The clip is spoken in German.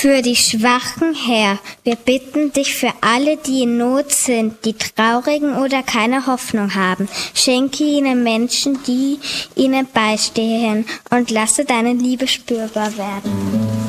Für die Schwachen, Herr, wir bitten dich für alle, die in Not sind, die Traurigen oder keine Hoffnung haben. Schenke ihnen Menschen, die ihnen beistehen, und lasse deine Liebe spürbar werden.